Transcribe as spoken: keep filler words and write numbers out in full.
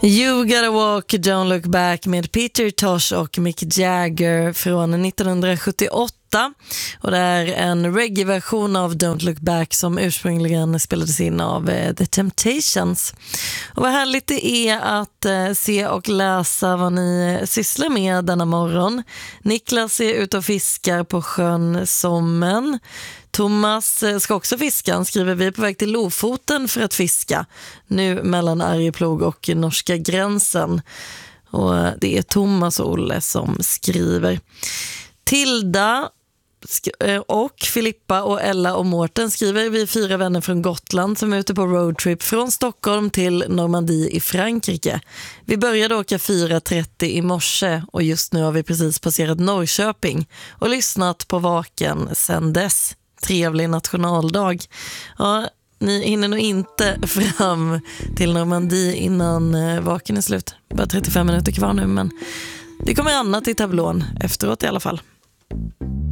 You Gotta Walk, Don't Look Back med Peter Tosh och Mick Jagger från nittonhundrasjuttioåtta. Och det är en reggae-version av Don't Look Back som ursprungligen spelades in av eh, The Temptations. Och vad härligt det är att eh, se och läsa vad ni sysslar med denna morgon. Niklas är ute och fiskar på sjön Sommen. Thomas ska också fiska. Han skriver: vi är på väg till Lofoten för att fiska. Nu mellan Arjeplog och norska gränsen. Och det är Thomas och Olle som skriver. Tilda och Filippa och Ella och Mårten skriver: vi är fyra vänner från Gotland som är ute på roadtrip från Stockholm till Normandie i Frankrike. Vi började åka fyra trettio i morse och just nu har vi precis passerat Norrköping och lyssnat på Vaken sedan dess. Trevlig nationaldag. Ja, ni hinner nog inte fram till Normandie innan eh, Vaken är slut. Bara trettiofem minuter kvar nu, men det kommer annat i tablån efteråt i alla fall.